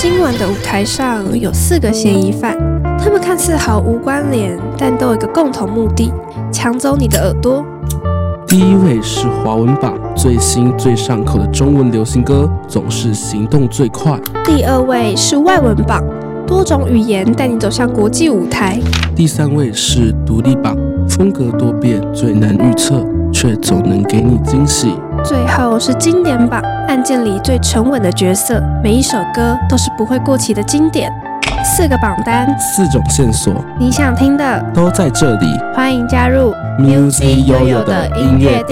今晚的舞台上有4个嫌疑犯，他们看似毫无关联，但都有一个共同目的：抢走你的耳朵。 第一位是华文榜最新最上口的中文流行歌，总是行动最快。 第2位是外文榜，多种语言带你走向国际舞台。 第3位是独立榜，风格多变，最难预测，却总能给你惊喜。 最后是经典榜，案件里最沉稳的角色，每一首歌都是不会过期的经典。4个榜单 ，4种线索， 你想听的都在这里。 欢迎加入 Music Yoyo 的音乐